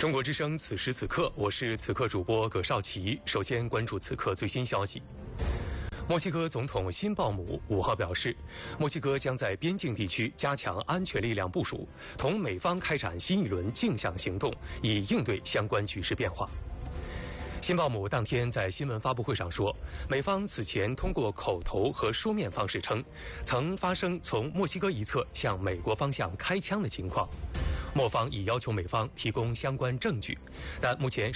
中国之声，此时此刻，我是此刻主播葛少奇。首先关注此刻最新消息。墨西哥总统辛鲍姆5号表示，墨西哥将在边境地区加强安全力量部署，同美方开展新一轮镜像行动，以应对相关局势变化。辛鲍姆当天在新闻发布会上说，美方此前通过口头和书面方式称，曾发生从墨西哥一侧向美国方向开枪的情况。墨方已要求美方提供相关证据，但目前